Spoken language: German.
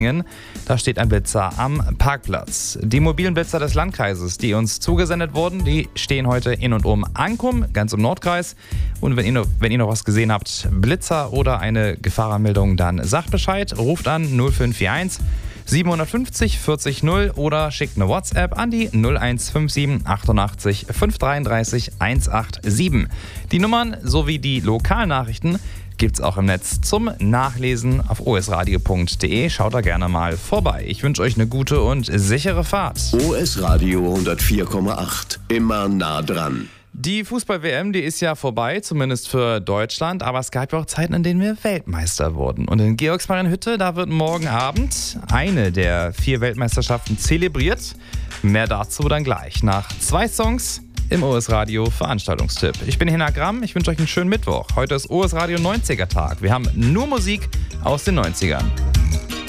Da steht ein Blitzer am Parkplatz. Die mobilen Blitzer des Landkreises, die uns zugesendet wurden, die stehen heute in und um Ankum, ganz im Nordkreis. Und wenn ihr noch was gesehen habt, Blitzer oder eine Gefahrenmeldung, dann sagt Bescheid, ruft an 0541 750 40 0 oder schickt eine WhatsApp an die 0157 88 533 187. Die Nummern sowie die Lokalnachrichten gibt's auch im Netz zum Nachlesen auf osradio.de. Schaut da gerne mal vorbei. Ich wünsche euch eine gute und sichere Fahrt. OS Radio 104,8. Immer nah dran. Die Fußball-WM, die ist ja vorbei, zumindest für Deutschland. Aber es gab ja auch Zeiten, in denen wir Weltmeister wurden. Und in Georgsmarienhütte, da wird morgen Abend eine der 4 Weltmeisterschaften zelebriert. Mehr dazu dann gleich nach 2 Songs im OS Radio Veranstaltungstipp. Ich bin Hena Gramm, ich wünsche euch einen schönen Mittwoch. Heute ist OS Radio 90er Tag. Wir haben nur Musik aus den 90ern.